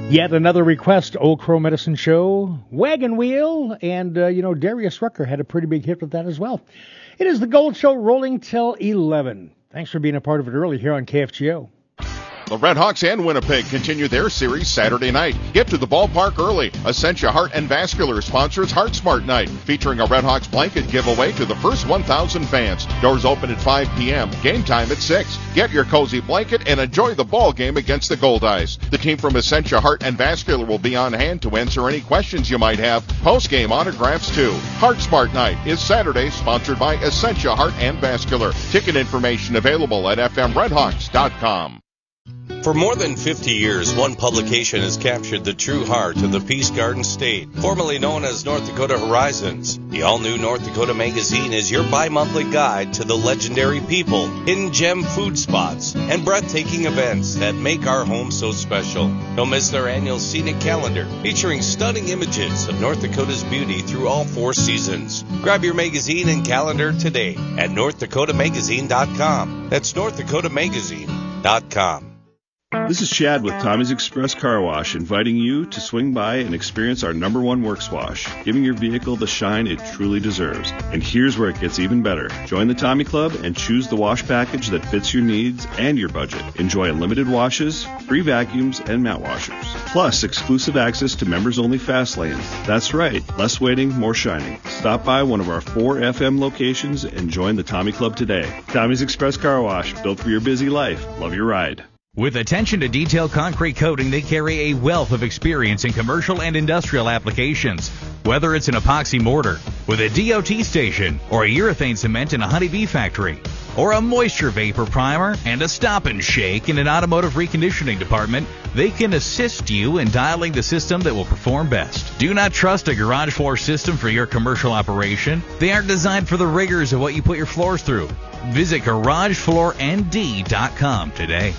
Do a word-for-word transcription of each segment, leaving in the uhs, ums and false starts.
Yet another request, Old Crow Medicine Show, Wagon Wheel, and, uh, you know, Darius Rucker had a pretty big hit with that as well. It is the Gold Show rolling till eleven. Thanks for being a part of it early here on K F G O. The Redhawks and Winnipeg continue their series Saturday night. Get to the ballpark early. Essentia Heart and Vascular sponsors Heart Smart Night, featuring a Redhawks blanket giveaway to the first one thousand fans. Doors open at five p.m. Game time at six. Get your cozy blanket and enjoy the ball game against the Goldeyes. The team from Essentia Heart and Vascular will be on hand to answer any questions you might have. Post-game autographs too. Heart Smart Night is Saturday, sponsored by Essentia Heart and Vascular. Ticket information available at f m redhawks dot com. For more than fifty years, one publication has captured the true heart of the Peace Garden State, formerly known as North Dakota Horizons. The all-new North Dakota Magazine is your bi-monthly guide to the legendary people, hidden gem food spots, and breathtaking events that make our home so special. Don't miss their annual scenic calendar, featuring stunning images of North Dakota's beauty through all four seasons. Grab your magazine and calendar today at north dakota magazine dot com. That's north dakota magazine dot com. This is Chad with Tommy's Express Car Wash, inviting you to swing by and experience our number one works wash, giving your vehicle the shine it truly deserves. And here's where it gets even better. Join the Tommy Club and choose the wash package that fits your needs and your budget. Enjoy unlimited washes, free vacuums, and mat washers. Plus, exclusive access to members-only fast lanes. That's right, less waiting, more shining. Stop by one of our four F M locations and join the Tommy Club today. Tommy's Express Car Wash, built for your busy life. Love your ride. With attention to detailed concrete coating, they carry a wealth of experience in commercial and industrial applications. Whether it's an epoxy mortar with a D O T station, or a urethane cement in a honeybee factory, or a moisture vapor primer and a stop and shake in an automotive reconditioning department, they can assist you in dialing the system that will perform best. Do not trust a garage floor system for your commercial operation. They aren't designed for the rigors of what you put your floors through. Visit garage floor n d dot com today.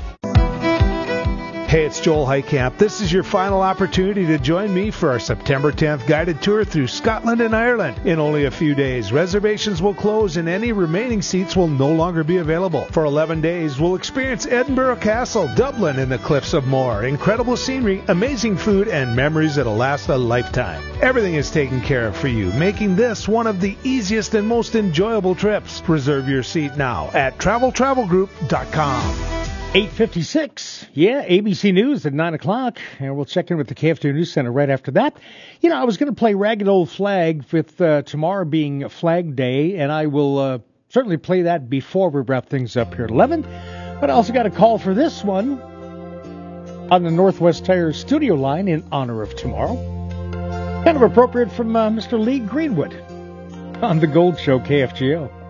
Hey, it's Joel Heitkamp. This is your final opportunity to join me for our September tenth guided tour through Scotland and Ireland. In only a few days, reservations will close and any remaining seats will no longer be available. For eleven days, we'll experience Edinburgh Castle, Dublin, and the Cliffs of Moher. Incredible scenery, amazing food, and memories that'll last a lifetime. Everything is taken care of for you, making this one of the easiest and most enjoyable trips. Reserve your seat now at travel travel group dot com. eight fifty-six. Yeah, A B C News at nine o'clock. And we'll check in with the K F G O News Center right after that. You know, I was going to play Ragged Old Flag with uh, tomorrow being Flag Day, and I will uh, certainly play that before we wrap things up here at eleven. But I also got a call for this one on the Northwest Tire studio line in honor of tomorrow. Kind of appropriate from uh, Mister Lee Greenwood on the Gold Show, K F G O.